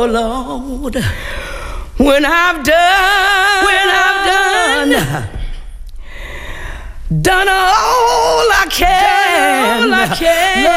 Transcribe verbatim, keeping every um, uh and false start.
Oh Lord, when I've done, when I've done, done all I can, all I can.